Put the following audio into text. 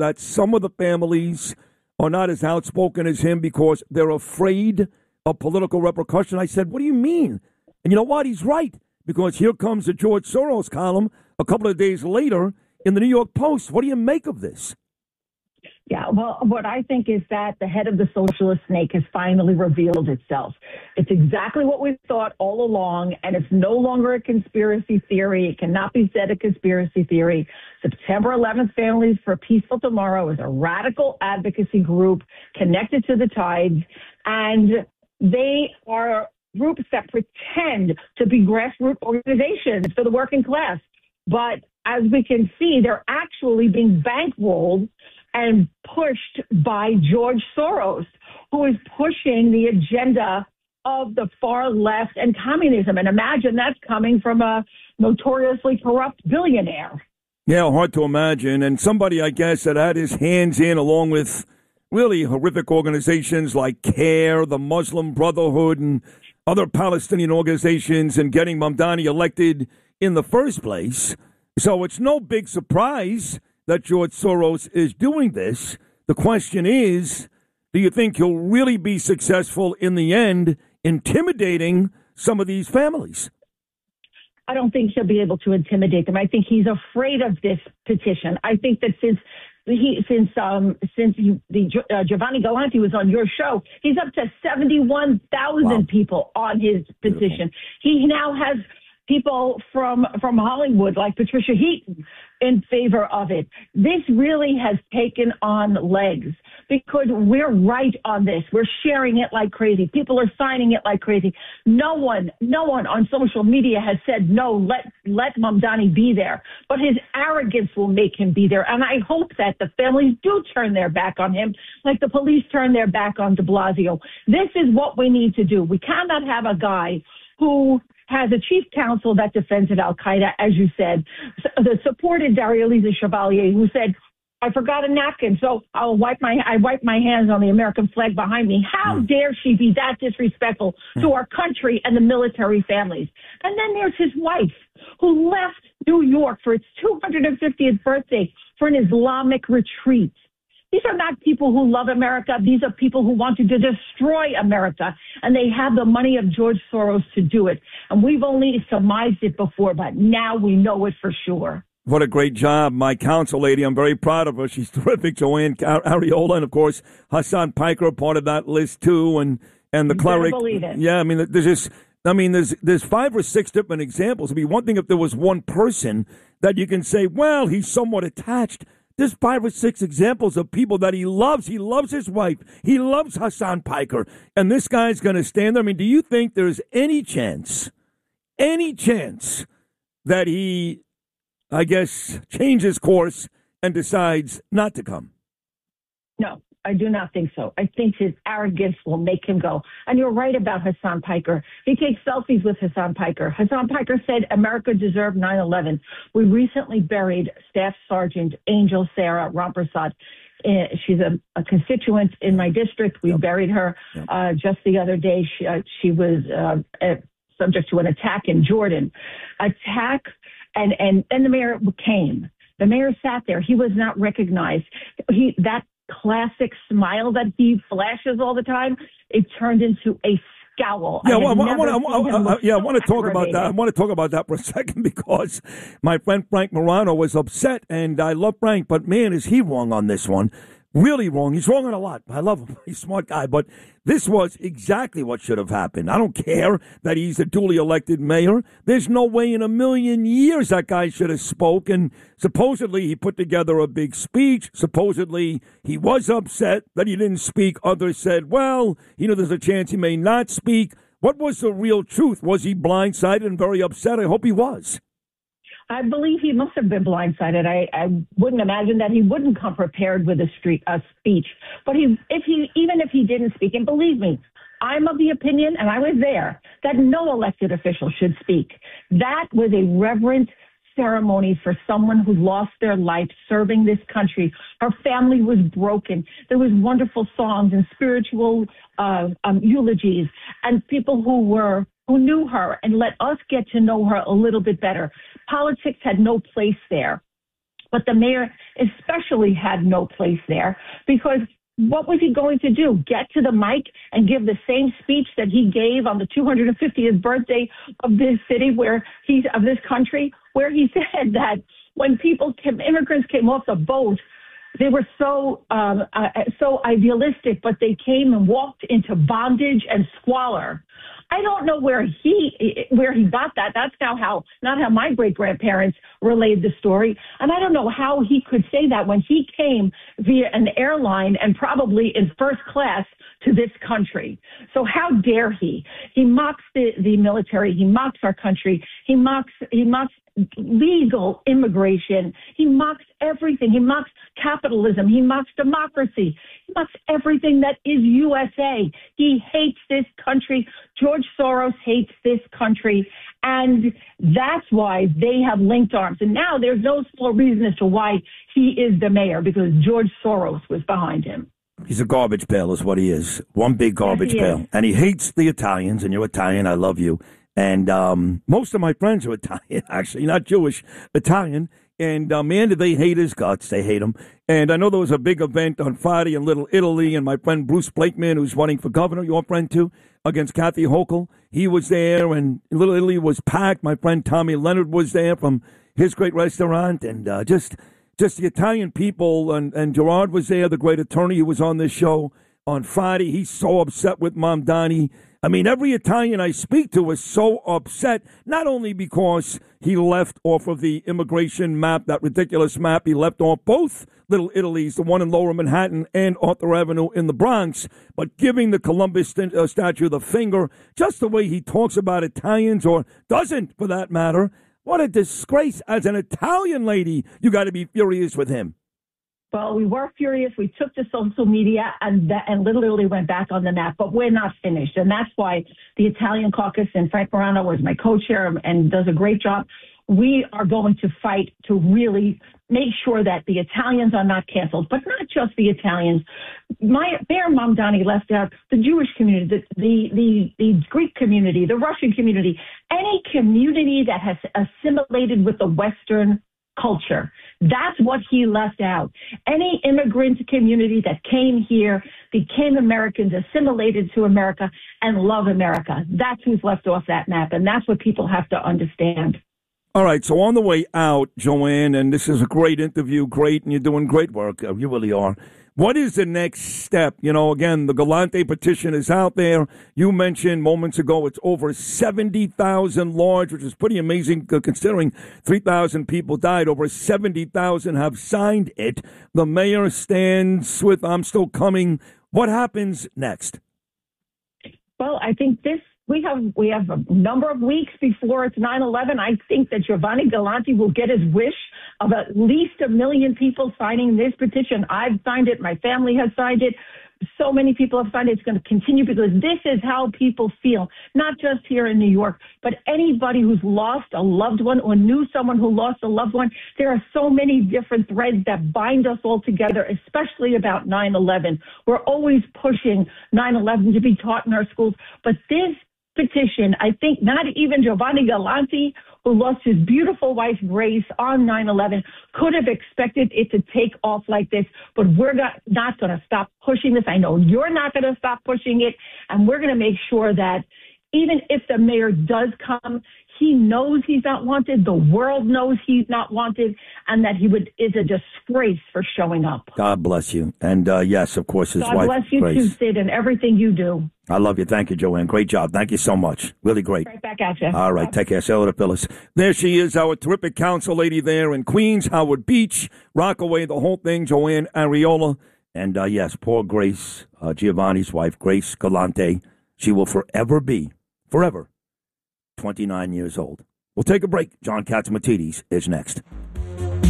that some of the families are not as outspoken as him because they're afraid of political repercussion. I said, what do you mean? And you know what? He's right, because here comes the George Soros column a couple of days later in the New York Post. What do you make of this? Yeah, well, what I think is that the head of the socialist snake has finally revealed itself. It's exactly what we thought all along, and it's no longer a conspiracy theory. It cannot be said a conspiracy theory. September 11th Families for a Peaceful Tomorrow is a radical advocacy group connected to the Tides, and they are groups that pretend to be grassroots organizations for the working class. But as we can see, they're actually being bankrolled and pushed by George Soros, who is pushing the agenda of the far left and communism. And imagine that's coming from a notoriously corrupt billionaire. Yeah, hard to imagine. And somebody, I guess, that had his hands in, along with really horrific organizations like CARE, the Muslim Brotherhood, and other Palestinian organizations, and getting Mamdani elected in the first place. So it's no big surprise that George Soros is doing this. The question is, do you think he'll really be successful in the end, intimidating some of these families? I don't think he'll be able to intimidate them. I think he's afraid of this petition. I think that since Giovanni Galante was on your show, he's up to 71,000 people on his petition. Beautiful. He now has people from Hollywood like Patricia Heaton in favor of it. This really has taken on legs because we're right on this. We're sharing it like crazy. People are signing it like crazy. No one on social media has said, no, let Mamdani be there. But his arrogance will make him be there. And I hope that the families do turn their back on him, like the police turned their back on de Blasio. This is what we need to do. We cannot have a guy who has a chief counsel that defends al-Qaeda, as you said, the supported Daria-Lisa Chevalier, who said, I forgot a napkin, so I wipe my hands on the American flag behind me. How dare she be that disrespectful to our country and the military families? And then there's his wife, who left New York for its 250th birthday for an Islamic retreat. These are not people who love America. These are people who want to destroy America, and they have the money of George Soros to do it. And we've only surmised it before, but now we know it for sure. What a great job, my counsel lady. I'm very proud of her. She's terrific, Joanne Ariola, and of course Hassan Piker, part of that list too, and the cleric. Believe it. Yeah, I mean, there's 5 or 6 different examples. It'd be one thing if there was one person that you can say, well, he's somewhat attached. There's 5 or 6 examples of people that he loves. He loves his wife. He loves Hassan Piker. And this guy's going to stand there. I mean, do you think there's any chance that he, I guess, changes course and decides not to come? No, I do not think so. I think his arrogance will make him go. And you're right about Hassan Piker. He takes selfies with Hassan Piker. Hassan Piker said America deserved 9/11. We recently buried Staff Sergeant Angel Sarah Rampersad. She's a constituent in my district. We buried her just the other day. She was subject to an attack in Jordan. And the mayor came. The mayor sat there. He was not recognized. That classic smile that he flashes all the time, it turned into a scowl. Yeah, I want to talk about that. I want to talk about that for a second because my friend Frank Morano was upset, and I love Frank, but man, is he wrong on this one. Really wrong. He's wrong on a lot. I love him. He's a smart guy, but this was exactly what should have happened. I don't care that he's a duly elected mayor. There's no way in a million years that guy should have spoken. Supposedly he put together a big speech. Supposedly he was upset that he didn't speak. Others said, well, there's a chance he may not speak. What was the real truth? Was he blindsided and very upset? I hope he was. I believe he must have been blindsided. I wouldn't imagine that he wouldn't come prepared with a speech. But even if he didn't speak, and believe me, I'm of the opinion, and I was there, that no elected official should speak. That was a reverent ceremony for someone who lost their life serving this country. Her family was broken. There was wonderful songs and spiritual eulogies, and people who knew her and let us get to know her a little bit better. Politics had no place there. But the mayor especially had no place there because what was he going to do? Get to the mic and give the same speech that he gave on the 250th birthday of this city of this country, where he said that when immigrants came off the boat, they were so idealistic, but they came and walked into bondage and squalor. I don't know where he got that. That's not how my great grandparents relayed the story, and I don't know how he could say that when he came via an airline and probably in first class to this country. So how dare he? He mocks the military. He mocks our country. He mocks legal immigration. He mocks everything. He mocks capitalism. He mocks democracy. He mocks everything that is USA. He hates this country. George Soros hates this country. And that's why they have linked arms. And now there's no small reason as to why he is the mayor, because George Soros was behind him. He's a garbage pail is what he is. One big garbage pail. And he hates the Italians, and you're Italian. I love you. And most of my friends are Italian, actually, not Jewish, Italian. And, man, do they hate his guts. They hate him. And I know there was a big event on Friday in Little Italy, and my friend Bruce Blakeman, who's running for governor, your friend too, against Kathy Hochul, he was there, and Little Italy was packed. My friend Tommy Leonard was there from his great restaurant, and just the Italian people. And Gerard was there, the great attorney who was on this show on Friday. He's so upset with Mamdani. I mean, every Italian I speak to is so upset, not only because he left off of the immigration map, that ridiculous map, he left off both Little Italies, the one in Lower Manhattan and Arthur Avenue in the Bronx, but giving the Columbus statue the finger, just the way he talks about Italians, or doesn't for that matter. What a disgrace. As an Italian lady, you got to be furious with him. Well, we were furious. We took to social media and Little Italy went back on the map, but we're not finished. And that's why the Italian caucus, and Frank Morano was my co-chair and does a great job. We are going to fight to really make sure that the Italians are not canceled, but not just the Italians. Mayor Mamdani left out the Jewish community, the Greek community, the Russian community, any community that has assimilated with the Western culture. That's what he left out. Any immigrant community that came here, became Americans, assimilated to America, and love America. That's who's left off that map, and that's what people have to understand. All right, so on the way out, Joanne, and this is a great interview, great, and you're doing great work. You really are. What is the next step? You know, again, the Galante petition is out there. You mentioned moments ago it's over 70,000 large, which is pretty amazing considering 3,000 people died. Over 70,000 have signed it. The mayor stands with "I'm still coming." What happens next? Well, I think we have a number of weeks before it's 9/11. I think that Giovanni Galante will get his wish of at least 1 million people signing this petition. I've signed it. My family has signed it. So many people have signed it. It's going to continue because this is how people feel, not just here in New York, but anybody who's lost a loved one or knew someone who lost a loved one. There are so many different threads that bind us all together, especially about 9/11. We're always pushing 9/11 to be taught in our schools, but this petition, I think not even Giovanni Galante, who lost his beautiful wife, Grace, on 9/11, could have expected it to take off like this. But we're not going to stop pushing this. I know you're not going to stop pushing it. And we're going to make sure that even if the mayor does come, he knows he's not wanted. The world knows he's not wanted, and that is a disgrace for showing up. God bless you. And yes, of course, his wife, God bless you Grace. too, Sid, and everything you do. I love you. Thank you, Joanne. Great job. Thank you so much. Really great. Right back at you. All right. Take care. Say hello to Phyllis. There she is, our terrific council lady there in Queens, Howard Beach, Rockaway, the whole thing, Joanne Ariola. And yes, poor Grace, Giovanni's wife, Grace Galante. She will forever be, 29 years old. We'll take a break. John Catsimatidis is next.